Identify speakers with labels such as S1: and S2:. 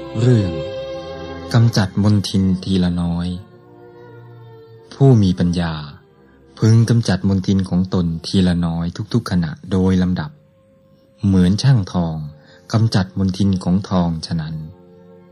S1: เรื่องกำจัดมลทินทีละน้อยผู้มีปัญญาพึงกำจัดมลทินของตนทีละน้อยทุกๆขณะโดยลำดับเหมือนช่างทองกำจัดมลทินของทองฉะนั้น